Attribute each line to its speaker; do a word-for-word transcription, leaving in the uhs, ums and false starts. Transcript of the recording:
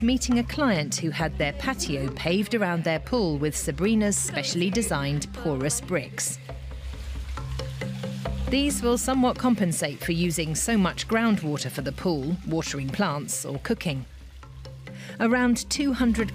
Speaker 1: meeting a client who had their patio paved around their pool with Sabrina's specially designed porous bricks. These will somewhat compensate for using so much groundwater for the pool, watering plants or cooking. Around two hundred